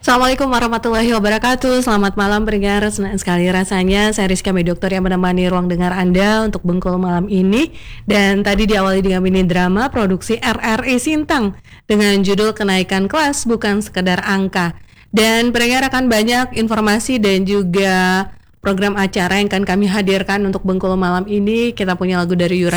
Assalamualaikum warahmatullahi wabarakatuh. Selamat malam pendengar. Senang sekali rasanya saya Rizka Dokter yang menemani ruang dengar Anda untuk Bengkulu malam ini. Dan tadi diawali dengan mini drama produksi RRI Sintang dengan judul Kenaikan Kelas Bukan Sekedar Angka. Dan pendengar akan banyak informasi dan juga program acara yang akan kami hadirkan untuk Bengkulu malam ini. Kita punya lagu dari Yura